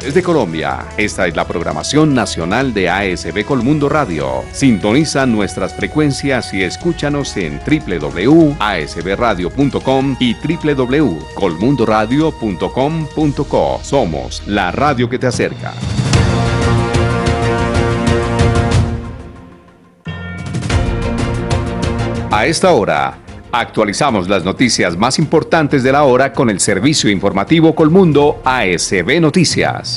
Desde Colombia, esta es la programación nacional de ASB Colmundo Radio. Sintoniza nuestras frecuencias y escúchanos en www.asbradio.com y www.colmundoradio.com.co. Somos la radio que te acerca. A esta hora, actualizamos las noticias más importantes de la hora con el servicio informativo Colmundo ASB Noticias.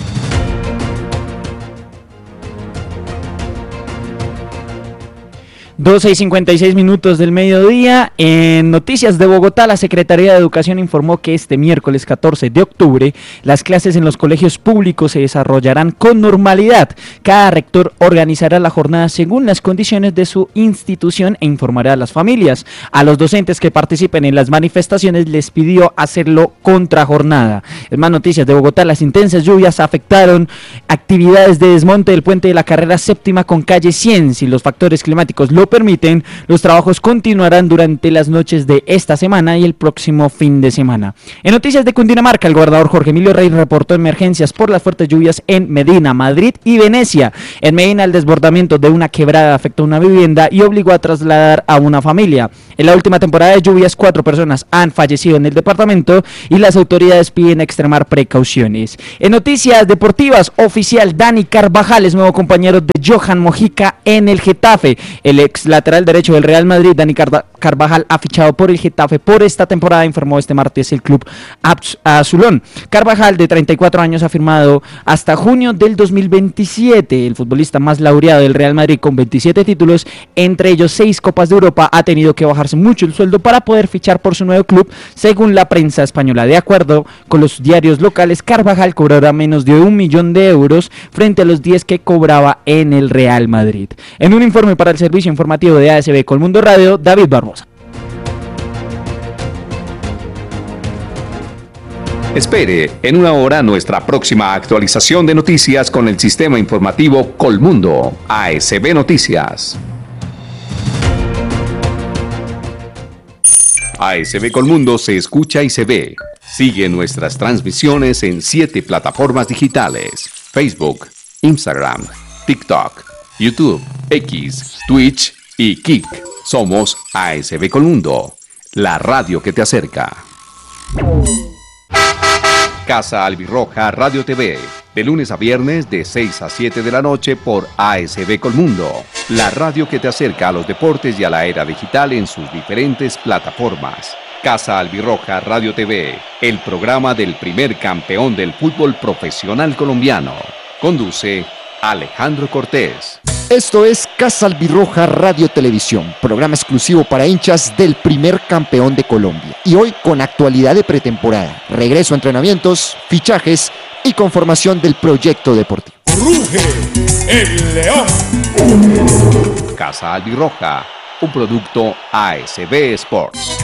12:56 del mediodía. En Noticias de Bogotá, la Secretaría de Educación informó que este miércoles 14 de octubre las clases en los colegios públicos se desarrollarán con normalidad. Cada rector organizará la jornada según las condiciones de su institución e informará a las familias. A los docentes que participen en las manifestaciones les pidió hacerlo contra jornada. En más noticias de Bogotá, las intensas lluvias afectaron actividades de desmonte del puente de la carrera séptima con calle 100. Si los factores climáticos lo permiten, los trabajos continuarán durante las noches de esta semana y el próximo fin de semana. En noticias de Cundinamarca, el gobernador Jorge Emilio Rey reportó emergencias por las fuertes lluvias en Medina, Madrid y Venecia. En Medina, el desbordamiento de una quebrada afectó una vivienda y obligó a trasladar a una familia. En la última temporada de lluvias, 4 personas han fallecido en el departamento y las autoridades piden extremar precauciones. En noticias deportivas, oficial Dani Carvajal es nuevo compañero de Johan Mojica en el Getafe. El ex lateral derecho del Real Madrid, Dani Carvajal, ha fichado por el Getafe por esta temporada, informó este martes el club azulón. Carvajal, de 34 años, ha firmado hasta junio del 2027. El futbolista más laureado del Real Madrid, con 27 títulos, entre ellos 6 Copas de Europa, ha tenido que bajarse mucho el sueldo para poder fichar por su nuevo club, según la prensa española. De acuerdo con los diarios locales, Carvajal cobrará menos de 1 millón de euros frente a los 10 que cobraba en el Real Madrid. En un informe para el servicio informativo de ASB Colmundo Radio, David Barbosa. Espere en una hora nuestra próxima actualización de noticias con el sistema informativo Colmundo ASB Noticias. ASB Colmundo se escucha y se ve. Sigue nuestras transmisiones en 7 plataformas digitales: Facebook, Instagram, TikTok, YouTube, X, Twitch y Kik. Somos ASB Colmundo, la radio que te acerca. Casa Albirroja Radio TV, de lunes a viernes de 6 a 7 de la noche por ASB Colmundo, la radio que te acerca a los deportes y a la era digital en sus diferentes plataformas. Casa Albirroja Radio TV, el programa del primer campeón del fútbol profesional colombiano. Conduce Alejandro Cortés. Esto es Casa Albirroja Radio Televisión, programa exclusivo para hinchas del primer campeón de Colombia. Y hoy con actualidad de pretemporada, regreso a entrenamientos, fichajes y conformación del proyecto deportivo. ¡Ruge el león! Casa Albirroja, un producto ASB Sports.